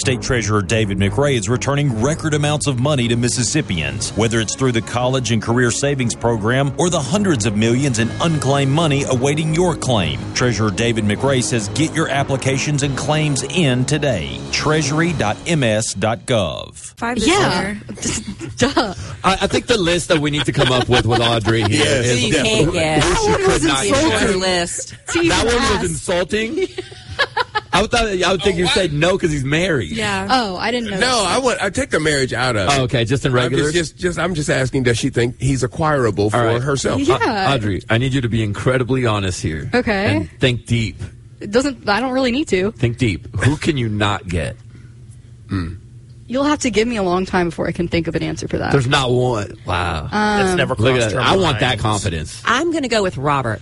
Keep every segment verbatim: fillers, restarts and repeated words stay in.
State Treasurer David McRae is returning record amounts of money to Mississippians, whether it's through the College and Career Savings Program or the hundreds of millions in unclaimed money awaiting your claim. Treasurer David McRae says get your applications and claims in today. treasury dot m s dot gov. Five Yeah. Duh. I, I think the list that we need to come up with with Audrey here Yes, is you can't guess. She That one could was not insulting. guess. Your list. That one was insulting. I would thought I would think you said no because he's married. Yeah. Oh, I didn't know. No, that. I want. I take the marriage out of it. Oh, okay, just in I'm regular. just, just, just, I'm just asking, does she think he's acquirable for right. herself? Yeah. Uh, Audrey, I need you to be incredibly honest here. Okay. And think deep. It doesn't. I don't really need to. Think deep. Who can you not get? You'll have to give me a long time before I can think of an answer for that. There's not one. Wow. That's never Look crossed at her that. I want that mind. confidence. I'm going to go with Robert.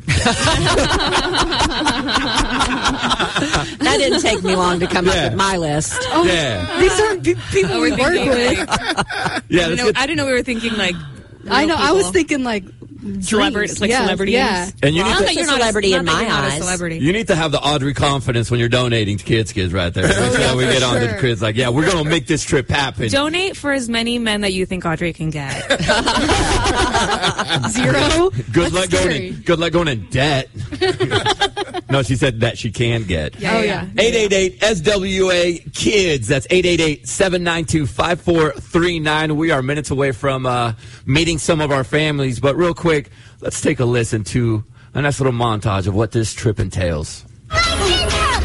That didn't take me long to come Yeah. up with my list. Oh, Yeah. These aren't pe- people Oh, we we're work thinking, with. like, Yeah, I, let's know, get- I didn't know we were thinking like. I know. real I was people. thinking like Celebrities, like yeah, celebrities. Yeah. and you Well, need I'm to, a celebrity not in that my you're not a eyes. celebrity. you need to have the Audrey confidence when you're donating to Kids Kids right there. So yeah, we for get on to the sure. kids like, yeah, we're going to make this trip happen. Donate for as many men that you think Audrey can get. Zero. Good luck That's going scary. in, good luck going in debt. No, she said that she can get. Oh yeah. eight eight eight S W A KIDS. That's eight eight eight, seven nine two, five four three nine. We are minutes away from uh, meeting some of our families. But real quick, let's take a listen to a nice little montage of what this trip entails.